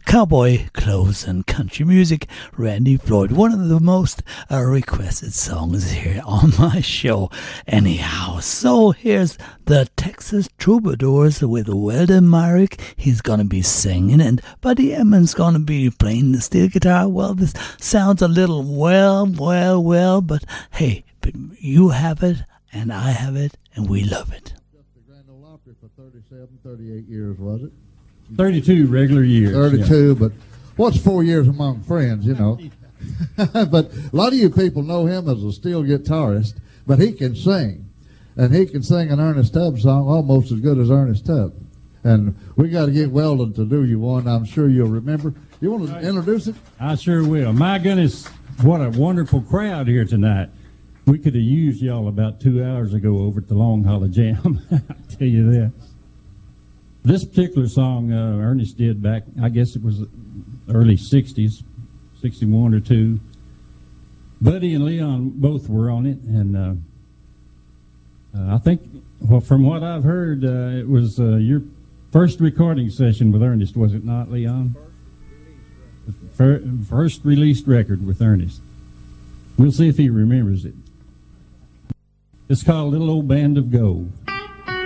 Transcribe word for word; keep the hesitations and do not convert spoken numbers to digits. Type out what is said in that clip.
cowboy clothes and country music. Randy Floyd, one of the most uh, requested songs here on my show anyhow. So here's the Texas Troubadours with Weldon Myrick. He's gonna be singing, and Buddy Emmons gonna be playing the steel guitar. Well, this sounds a little well, well, well, but hey, you have it, and I have it, and we love it. Just the Grand Ole Opry for thirty-seven, thirty-eight years, was it? thirty-two regular years. thirty-two, yeah. But what's four years among friends, you know? But a lot of you people know him as a steel guitarist, but he can sing. And he can sing an Ernest Tubb song almost as good as Ernest Tubb. And we got to get Weldon to do you one. I'm sure you'll remember. You want to introduce it? I sure will. My goodness, what a wonderful crowd here tonight. We could have used y'all about two hours ago over at the Long Hollow Jam. I'll tell you that. This particular song uh, Ernest did back, I guess it was early sixties, sixty-one or two. Buddy and Leon both were on it, and uh, uh, I think, well, from what I've heard, uh, it was uh, your first recording session with Ernest, was it not, Leon? First, first released record with Ernest. We'll see if he remembers it. It's called Little Old Band of Gold.